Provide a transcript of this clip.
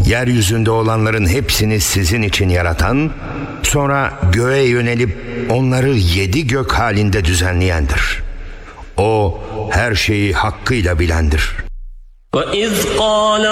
yeryüzünde olanların hepsini sizin için yaratan, sonra göğe yönelip onları 7 gök halinde düzenleyendir. O her şeyi hakkıyla bilendir. وَإِذْ قَالَ